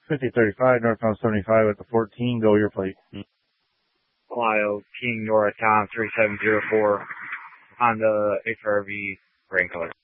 5035, northbound 75 with the 14, go your plate. Ohio, King Nora Tom 3704, Honda HRV, green color.